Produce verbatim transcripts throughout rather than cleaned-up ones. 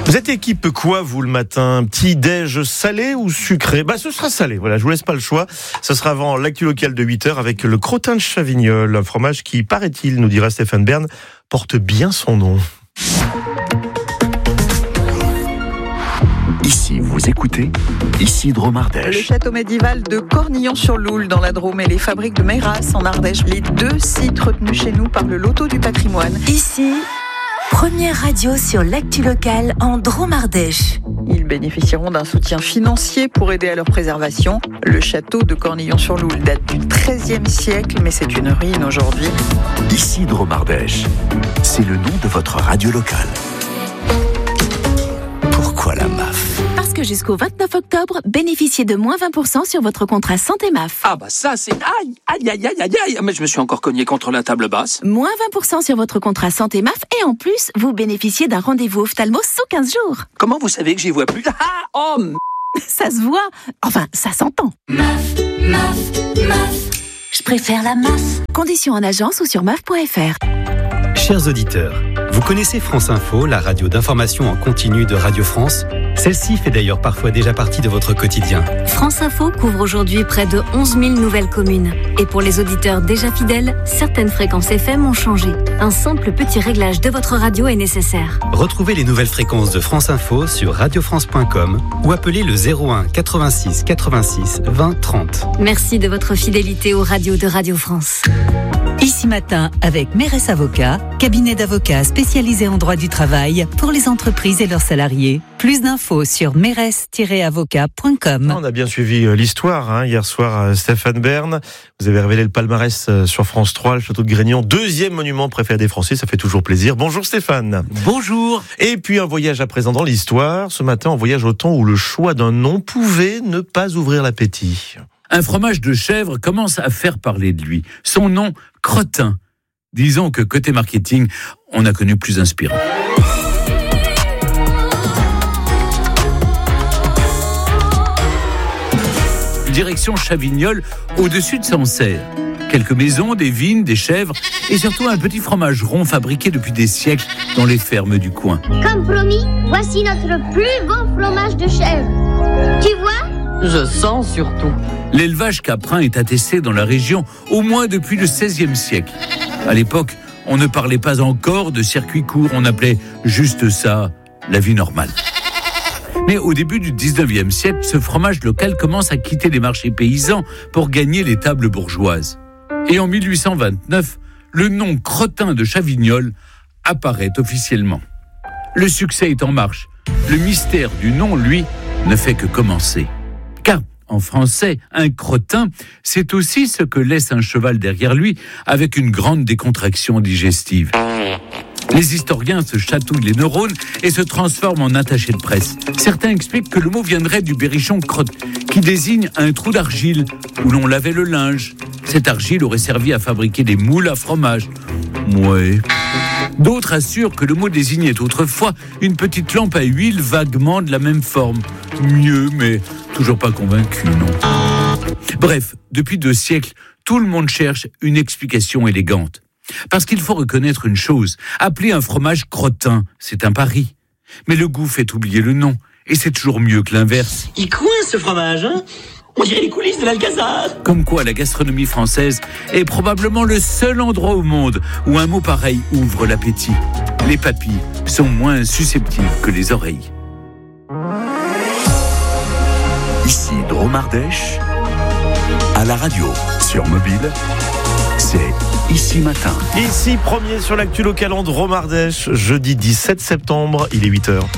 Vous êtes équipe quoi, vous, le matin? Petit déj salé ou sucré? Bah, ce sera salé, voilà, je vous laisse pas le choix. Ce sera avant l'actu locale de huit heures avec le crottin de Chavignol, un fromage qui, paraît-il, nous dira Stéphane Bern, porte bien son nom. Ici, vous écoutez Isidro Ardèche. Le château médiéval de Cornillon-sur-Loule dans la Drôme et les fabriques de Meyras en Ardèche, les deux sites retenus chez nous par le loto du patrimoine. Ici, première radio sur l'actu locale en Drôme-Ardèche. Ils bénéficieront d'un soutien financier pour aider à leur préservation. Le château de Cornillon-sur-Loule date du treizième siècle, mais c'est une ruine aujourd'hui. Isidro Ardèche, c'est le nom de votre radio locale. Pourquoi la M A F? Parce que jusqu'au vingt-neuf octobre, bénéficiez de moins vingt pour cent sur votre contrat santé M A F. Ah bah ça c'est... Aïe, aïe, aïe, aïe, aïe, aïe. Mais je me suis encore cogné contre la table basse. Moins vingt pour cent sur votre contrat santé M A F et en plus, vous bénéficiez d'un rendez-vous ophtalmo sous quinze jours. Comment vous savez que j'y vois plus? Ah, oh m... Ça se voit. Enfin, ça s'entend. M A F, M A F, M A F. Je préfère la M A F. Conditions en agence ou sur M A F point F R. Chers auditeurs, vous connaissez France Info, la radio d'information en continu de Radio France? Celle-ci fait d'ailleurs parfois déjà partie de votre quotidien. France Info couvre aujourd'hui près de onze mille nouvelles communes. Et pour les auditeurs déjà fidèles, certaines fréquences F M ont changé. Un simple petit réglage de votre radio est nécessaire. Retrouvez les nouvelles fréquences de France Info sur radio france point com ou appelez le zéro un quatre-vingt-six quatre-vingt-six vingt trente. Merci de votre fidélité aux radios de Radio France. Ici matin avec Meyras Avocats, cabinet d'avocats spécialisé en droit du travail pour les entreprises et leurs salariés. Plus d'infos sur meyras tiret avocat point com. On a bien suivi l'histoire hein, hier soir, Stéphane Bern. Vous avez révélé le palmarès sur France trois, le château de Grignon, deuxième monument préféré des Français, ça fait toujours plaisir. Bonjour Stéphane. Bonjour. Et puis un voyage à présent dans l'histoire. Ce matin, on voyage au temps où le choix d'un nom pouvait ne pas ouvrir l'appétit. Un fromage de chèvre commence à faire parler de lui. Son nom, Crottin. Disons que côté marketing, on a connu plus inspirant. Direction Chavignol, au-dessus de Sancerre. Quelques maisons, des vignes, des chèvres et surtout un petit fromage rond fabriqué depuis des siècles dans les fermes du coin. Comme promis, voici notre plus beau fromage de chèvre. Tu vois ? Je sens surtout. L'élevage caprin est attesté dans la région au moins depuis le seizième siècle. À l'époque, on ne parlait pas encore de circuit court, on appelait juste ça la vie normale. Mais au début du dix-neuvième siècle, ce fromage local commence à quitter les marchés paysans pour gagner les tables bourgeoises. Et en mille huit cent vingt-neuf, le nom Crottin de Chavignol apparaît officiellement. Le succès est en marche. Le mystère du nom, lui, ne fait que commencer. Car, en français, un crottin, c'est aussi ce que laisse un cheval derrière lui avec une grande décontraction digestive. Les historiens se chatouillent les neurones et se transforment en attachés de presse. Certains expliquent que le mot viendrait du berrichon crotte, qui désigne un trou d'argile où l'on lavait le linge. Cette argile aurait servi à fabriquer des moules à fromage. Ouais. D'autres assurent que le mot désignait autrefois une petite lampe à huile vaguement de la même forme. Mieux, mais toujours pas convaincu, non. Bref, depuis deux siècles, tout le monde cherche une explication élégante. Parce qu'il faut reconnaître une chose, appeler un fromage crottin, c'est un pari. Mais le goût fait oublier le nom, et c'est toujours mieux que l'inverse. Il coince ce fromage, hein ? On dirait les coulisses de l'Alcazar. Comme quoi la gastronomie française est probablement le seul endroit au monde où un mot pareil ouvre l'appétit. Les papilles sont moins susceptibles que les oreilles. Ici Drôme Ardèche, à la radio, sur mobile, c'est Ici Matin. Ici, premier sur l'actu locale en Drôme Ardèche, jeudi dix-sept septembre, il est huit heures.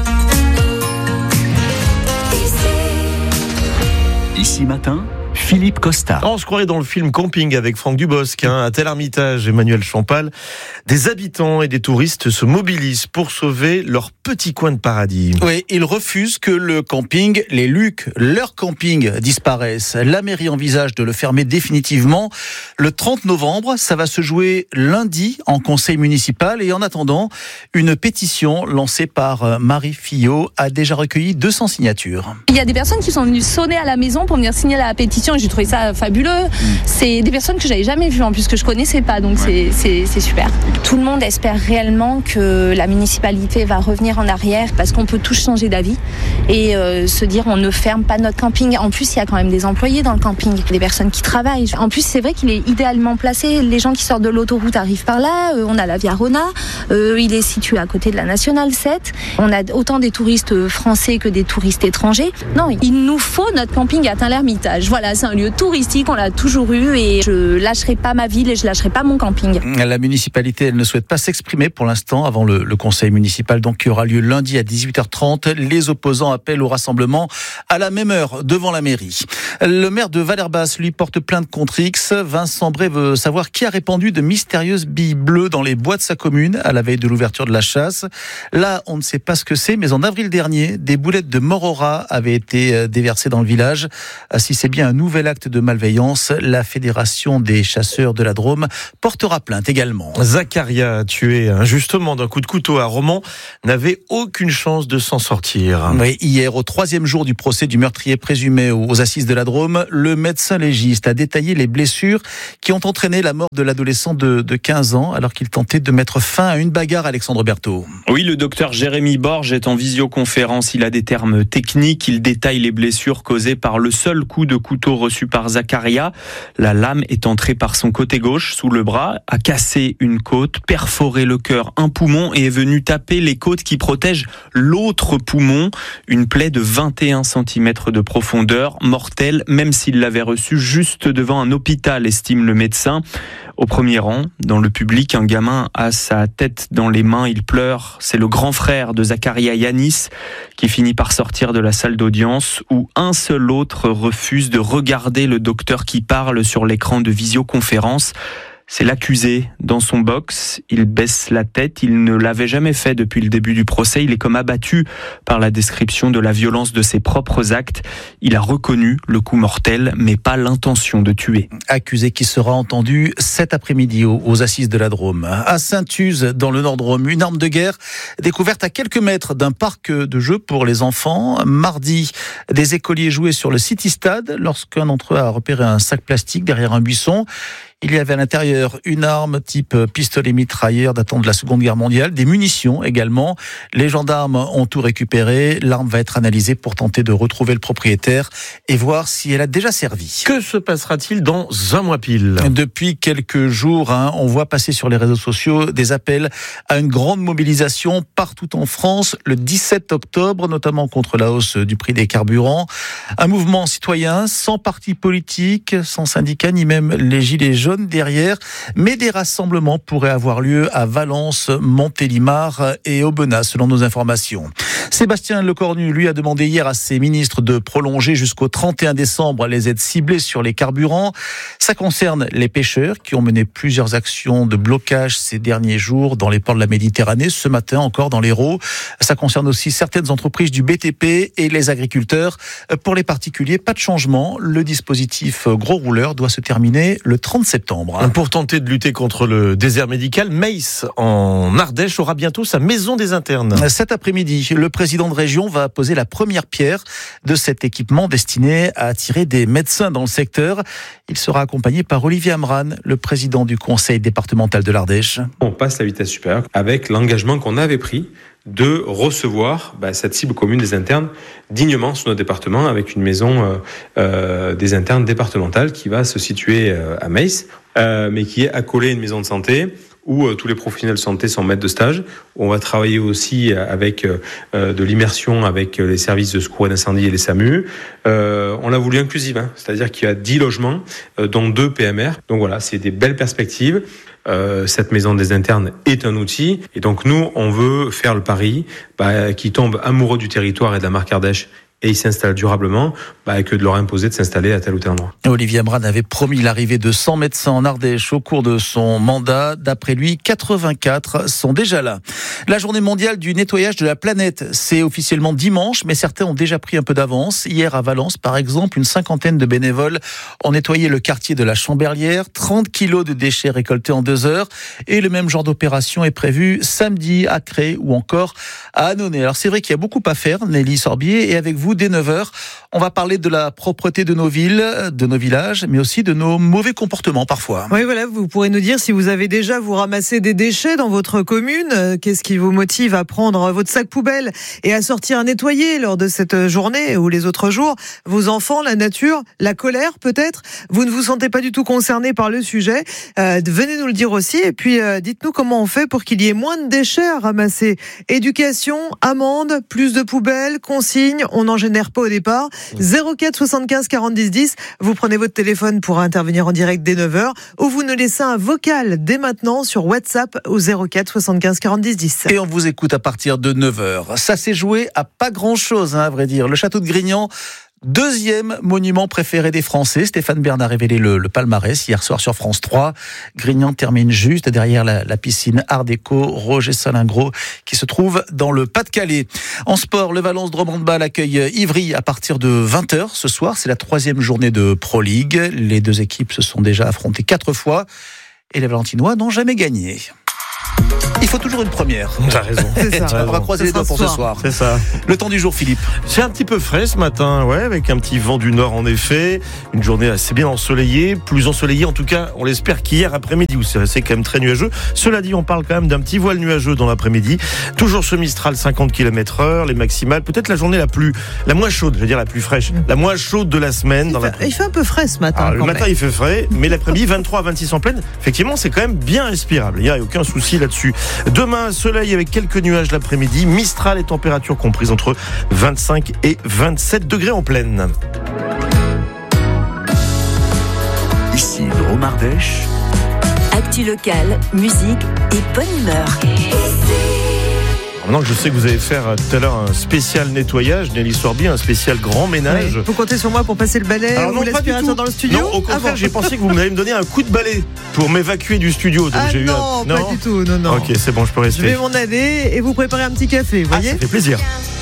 Ici Matin, Philippe Costa. On se croirait dans le film Camping avec Franck Dubosc, hein, à Tel-Hermitage, Emmanuel Champal. Des habitants et des touristes se mobilisent pour sauver leur petit coin de paradis. Oui, ils refusent que le camping, les Lucs, leur camping disparaissent. La mairie envisage de le fermer définitivement le trente novembre. Ça va se jouer lundi en conseil municipal. Et en attendant, une pétition lancée par Marie Fillot a déjà recueilli deux cents signatures. Il y a des personnes qui sont venues sonner à la maison pour venir signer la pétition j'ai trouvé ça fabuleux. Mmh. C'est des personnes que j'avais jamais vues en plus, que je connaissais pas, donc ouais. c'est, c'est, c'est super. Tout le monde espère réellement que la municipalité va revenir en arrière parce qu'on peut tous changer d'avis et euh, se dire on ne ferme pas notre camping. En plus, il y a quand même des employés dans le camping, des personnes qui travaillent. En plus, c'est vrai qu'il est idéalement placé. Les gens qui sortent de l'autoroute arrivent par là. Euh, on a la Via Rona. Euh, il est situé à côté de la Nationale sept. On a autant des touristes français que des touristes étrangers. Non, il nous faut notre camping à Tain-l'Hermitage. Voilà, c'est un lieu touristique, on l'a toujours eu et je lâcherai pas ma ville et je lâcherai pas mon camping. La municipalité, elle ne souhaite pas s'exprimer pour l'instant avant le, le conseil municipal donc qui aura lieu lundi à dix-huit heures trente. Les opposants appellent au rassemblement à la même heure devant la mairie. Le maire de Valerbas, lui, porte plainte contre X. Vincent Bray veut savoir qui a répandu de mystérieuses billes bleues dans les bois de sa commune à la veille de l'ouverture de la chasse. Là, on ne sait pas ce que c'est, mais en avril dernier, des boulettes de Morora avaient été déversées dans le village. Si c'est bien un nouvel acte de malveillance, la Fédération des chasseurs de la Drôme portera plainte également. Zacharia, tué injustement d'un coup de couteau à Romans, n'avait aucune chance de s'en sortir. Oui, hier, au troisième jour du procès du meurtrier présumé aux assises de la Drôme, le médecin légiste a détaillé les blessures qui ont entraîné la mort de l'adolescent de, de quinze ans alors qu'il tentait de mettre fin à une bagarre. Alexandre Berthaud. Oui, le docteur Jérémy Borges est en visioconférence. Il a des termes techniques. Il détaille les blessures causées par le seul coup de couteau reçu par Zacharia. La lame est entrée par son côté gauche sous le bras, a cassé une côte, perforé le cœur, un poumon et est venu taper les côtes qui protègent l'autre poumon. Une plaie de vingt et un centimètres de profondeur, mortelle, même s'il l'avait reçue juste devant un hôpital, estime le médecin. Au premier rang, dans le public, un gamin a sa tête dans les mains, il pleure. C'est le grand frère de Zacharia, Yanis, qui finit par sortir de la salle d'audience où un seul autre refuse de regarder le docteur qui parle sur l'écran de visioconférence. C'est l'accusé dans son box, il baisse la tête, il ne l'avait jamais fait depuis le début du procès, il est comme abattu par la description de la violence de ses propres actes. Il a reconnu le coup mortel, mais pas l'intention de tuer. Accusé qui sera entendu cet après-midi aux assises de la Drôme. À Saint-Uz, dans le Nord-Drôme, une arme de guerre découverte à quelques mètres d'un parc de jeux pour les enfants. Mardi, des écoliers jouaient sur le City Stade lorsqu'un d'entre eux a repéré un sac plastique derrière un buisson. Il y avait à l'intérieur une arme type pistolet mitrailleur datant de la Seconde Guerre mondiale, des munitions également. Les gendarmes ont tout récupéré. L'arme va être analysée pour tenter de retrouver le propriétaire et voir si elle a déjà servi. Que se passera-t-il dans un mois pile ? Depuis quelques jours, hein, on voit passer sur les réseaux sociaux des appels à une grande mobilisation partout en France le dix-sept octobre, notamment contre la hausse du prix des carburants. Un mouvement citoyen sans parti politique, sans syndicat, ni même les gilets jaunes derrière, mais des rassemblements pourraient avoir lieu à Valence, Montélimar et Aubenas, selon nos informations. Sébastien Lecornu, lui, a demandé hier à ses ministres de prolonger jusqu'au trente et un décembre les aides ciblées sur les carburants. Ça concerne les pêcheurs qui ont mené plusieurs actions de blocage ces derniers jours dans les ports de la Méditerranée, ce matin encore dans l'Hérault. Ça concerne aussi certaines entreprises du B T P et les agriculteurs. Pour les particuliers, pas de changement. Le dispositif gros rouleur doit se terminer le trente septembre. Pour tenter de lutter contre le désert médical, Meiss, en Ardèche, aura bientôt sa maison des internes. Cet après-midi, le président de région va poser la première pierre de cet équipement destiné à attirer des médecins dans le secteur. Il sera accompagné par Olivier Amran, le président du conseil départemental de l'Ardèche. On passe la vitesse supérieure avec l'engagement qu'on avait pris de recevoir bah, cette cible commune des internes dignement sur notre département avec une maison euh, euh, des internes départementale qui va se situer euh, à Meiss, euh, mais qui est accolée à une maison de santé où euh, tous les professionnels de santé sont maîtres de stage. On va travailler aussi avec euh, de l'immersion avec les services de secours et d'incendie et les SAMU. Euh, on l'a voulu inclusive, hein, c'est-à-dire qu'il y a dix logements, euh, dont deux P M R. Donc voilà, c'est des belles perspectives. Euh, cette maison des internes est un outil et donc nous on veut faire le pari bah, qui tombe amoureux du territoire et de la marque Ardèche et il s'installe durablement, bah, que de leur imposer de s'installer à tel ou tel endroit. Olivier Amran avait promis l'arrivée de cent médecins en Ardèche au cours de son mandat. D'après lui, quatre-vingt-quatre sont déjà là. La journée mondiale du nettoyage de la planète, c'est officiellement dimanche, mais certains ont déjà pris un peu d'avance. Hier à Valence, par exemple, une cinquantaine de bénévoles ont nettoyé le quartier de la Chamberlière, trente kilos de déchets récoltés en deux heures. Et le même genre d'opération est prévu samedi à Cré ou encore à Annonay. Alors c'est vrai qu'il y a beaucoup à faire, Nelly Sorbier, et avec vous, dès neuf heures, On va parler de la propreté de nos villes, de nos villages, mais aussi de nos mauvais comportements parfois. Oui, voilà, vous pourrez nous dire si vous avez déjà vous ramassé des déchets dans votre commune. Qu'est-ce qui vous motive à prendre votre sac poubelle et à sortir nettoyer lors de cette journée ou les autres jours? Vos enfants, la nature, la colère peut-être? Vous ne vous sentez pas du tout concerné par le sujet? euh, Venez nous le dire aussi. Et puis euh, dites-nous comment on fait pour qu'il y ait moins de déchets à ramasser. Éducation, amende, plus de poubelles, consignes, on n'en génère pas au départ. zéro quatre soixante-quinze quarante dix dix, vous prenez votre téléphone pour intervenir en direct dès neuf heures ou vous nous laissez un vocal dès maintenant sur WhatsApp au zéro quatre soixante-quinze quarante dix dix. Et on vous écoute à partir de neuf heures. Ça s'est joué à pas grand-chose, hein, à vrai dire. Le château de Grignan, deuxième monument préféré des Français. Stéphane Bern a révélé le, le palmarès hier soir sur France trois. Grignan termine juste derrière la, la piscine Art Déco Roger Salingro qui se trouve dans le Pas-de-Calais. En sport, le Valence Drôme Handball accueille Ivry à partir de vingt heures ce soir. C'est la troisième journée de Pro League. Les deux équipes se sont déjà affrontées quatre fois et les Valentinois n'ont jamais gagné. Il faut toujours une première. T'as raison. C'est ça. On va croiser les doigts pour ce soir. C'est ça. Le temps du jour, Philippe. C'est un petit peu frais ce matin, ouais, avec un petit vent du nord en effet. Une journée assez bien ensoleillée, plus ensoleillée en tout cas, on l'espère qu'hier après-midi où c'est resté quand même très nuageux. Cela dit, on parle quand même d'un petit voile nuageux dans l'après-midi. Toujours ce Mistral cinquante kilomètres heure, les maximales. Peut-être la journée la plus, la moins chaude, je veux dire la plus fraîche, la moins chaude de la semaine. Il, dans fait, il fait un peu frais ce matin. Alors, le matin même. il fait frais, mais l'après-midi vingt-trois à vingt-six en pleine. Effectivement, c'est quand même bien respirable. Il n'y a aucun souci là-dessus. Demain, soleil avec quelques nuages l'après-midi. Mistral et températures comprises entre vingt-cinq et vingt-sept degrés en pleine. Ici Drôme Ardèche. Actu locale, musique et bonne humeur. Maintenant que je sais que vous allez faire tout à l'heure un spécial nettoyage, Nelly Sorby, un spécial grand ménage. Ouais, vous comptez sur moi pour passer le balai Alors ou non, pas du l'aspirateur tout. dans le studio? Non, au contraire, ah bon. j'ai pensé que vous m'allez me donner un coup de balai pour m'évacuer du studio. Donc Ah j'ai non, eu un... pas du tout, non, non. Ok, c'est bon, je peux rester. Je vais m'en aller et vous préparer un petit café, vous Ah, voyez? ça fait plaisir.